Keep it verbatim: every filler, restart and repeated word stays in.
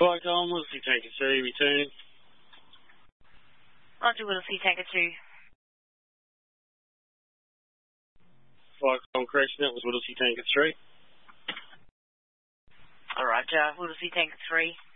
Flight on, Whittlesea Tanker two, return. Roger, Whittlesea Tanker two. Flight on, correction, that was Whittlesea Tanker three. Alright, uh, Whittlesea Tanker three.